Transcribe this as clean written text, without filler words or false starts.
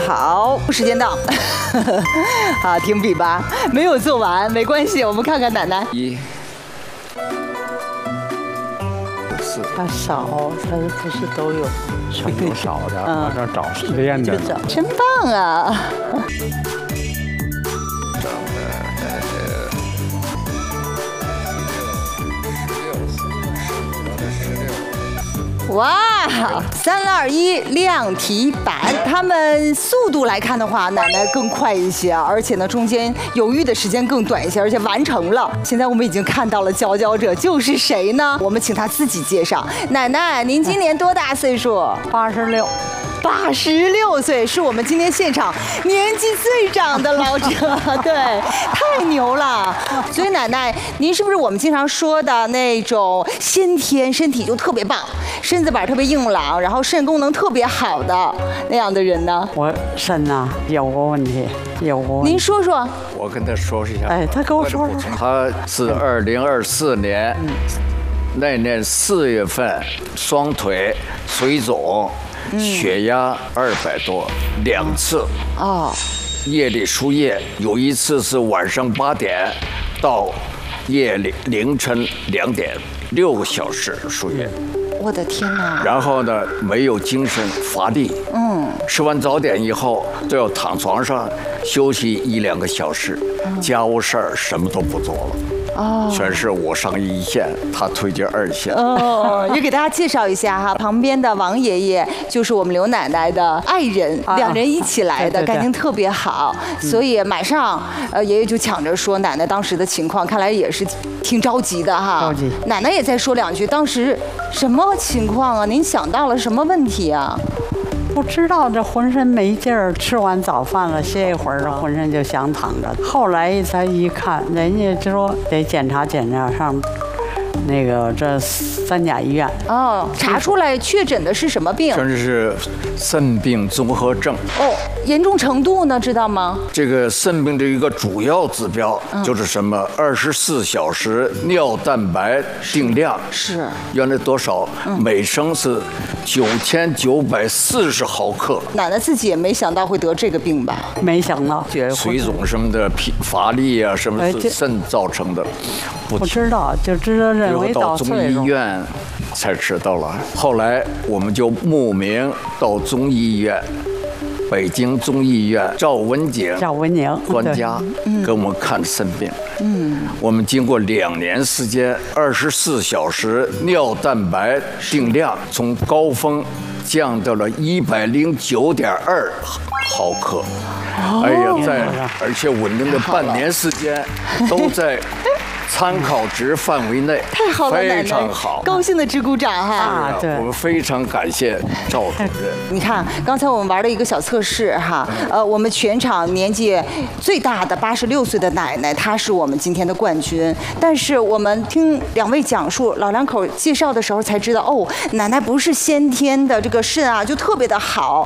好，时间到，好，停笔吧，没有做完没关系，我们看看奶奶。 他少，但是不是都有？ 全都少的，往这找练的。 真棒啊！哇，3、2、1亮题板，他们速度来看的话，奶奶更快一些，而且呢，中间犹豫的时间更短一些，而且完成了。现在我们已经看到了佼佼者就是谁呢？我们请他自己介绍。奶奶，您今年多大岁数 ？86。 86岁，是我们今天现场年纪最长的老者，对，太牛了。所以奶奶，您是不是我们经常说的那种先天身体就特别棒，身子板特别硬朗，然后肾功能特别好的那样的人呢？ 我肾呐有个问题，有个问题。 您说说。 我跟他说一下。 哎，他跟我说说。 他是2024年那年4月份，双腿水肿。血压200多，2次哦，夜里输液，有一次是晚上8点到夜里凌晨2点，6个小时输液。 我的天哪！ 然后呢，没有精神，乏力。吃完早点以后都要躺床上休息1、2个小时，家务事儿什么都不做了。哦，全是我上1线，他推荐2线。 哦，也给大家介绍一下哈，旁边的王爷爷就是我们刘奶奶的爱人，2人一起来的，感情特别好，所以马上爷爷就抢着说奶奶当时的情况，看来也是挺着急的哈。 着急。 奶奶也再说2句，当时什么情况啊？您想到了什么问题啊？ 不知道，这浑身没劲儿，吃完早饭了，歇一会儿，这浑身就想躺着。后来才一看，人家就说得检查上那个这3甲医院。 哦，查出来确诊的是什么病？ 这是肾病综合症。 哦，严重程度呢？知道吗？ 这个肾病的一个主要指标就是什么？24小时尿蛋白定量是原来多少？每升是9940毫克。 奶奶自己也没想到会得这个病吧？ 没想到， 水肿什么的，乏力啊，什么是肾造成的？ 不知道，就知道认为到中医院才知道了。后来我们就慕名到中医医院，北京中医医院赵文景专家给我们看肾病。我们经过2年时间，24小时尿蛋白定量从高峰降到了109.2毫克。哎呀，而且稳定的半年时间都在参考值范围内， 太好了， 非常好， 高兴的直鼓掌哈！ 对，我们非常感谢赵主任。 你看，刚才我们玩了一个小测试哈，我们全场年纪最大的86岁的奶奶，她是我们今天的冠军。但是我们听2位讲述老两口介绍的时候才知道，哦，奶奶不是先天的这个肾啊，就特别的好。